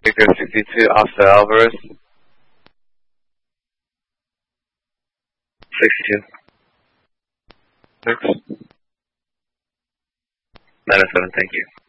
Speaker 62, Oscar Alvarez. 62. 6. 907, thank you.